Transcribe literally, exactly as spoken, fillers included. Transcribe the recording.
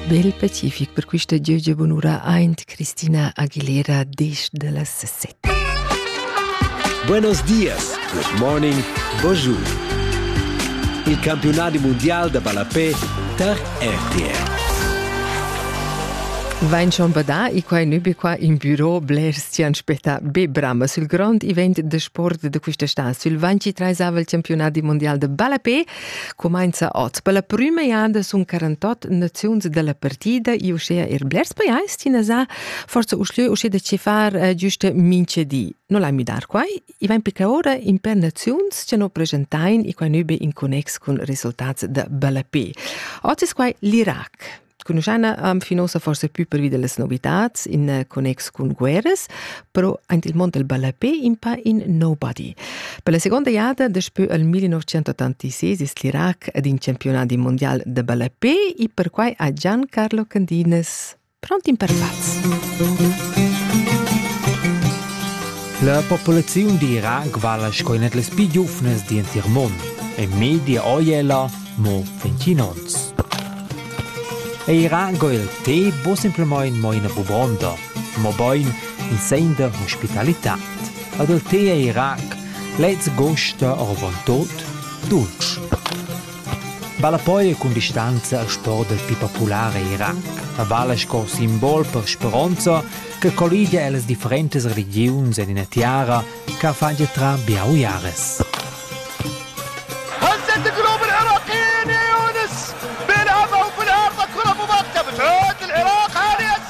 Bel Pacific per questa Gioia Bonura Aint Cristina Aguilera des de las sette. Buenos dias, good morning, bonjour. Il campionato mondiale de Balapé per R T L. Vain schon badà e quai nübe qua in bureau blers ci aspetta be brama sul grand event de sport de questa sta sul ventitré il campionato mondiale de Balapé comincia oggi. Per la prima iada sun quarantotto nazioni della partita e uscea er blers poi ai stina sa forse usclio usce de ci far uh, giusto mincedi. Non l'hai mi dar quai e vain pica ora in per nazioni ci no presentain e quai nübe in connex con risultati de Balapé. Oggi è quai l'Iraq. Conosciamo um, finosa forse più per vedere le novità in uh, connex con guerras, però anche il mondo del Balapé in pa in nobody. Per la seconda iada, dopo il millenovecentottantasei, è l'Iraq ad in campionati mondiali de Balapé e per cui a Giancarlo Candines pronti in perfaz. La popolazione di Iraq vale scoinet le più giovani di inter mondo e media oiela mo ventinons. E Iran go il te bo semplicemente mo in bubonda, mo boin in senda hospitalità. Ad il te a Iraq lez gosta o von tot dulce. Balapoi con distanza al sport del più popolare Iraq, a vale sco simbol per speranza che collidia le differenti religioni in una tiara che fa tra biau jares.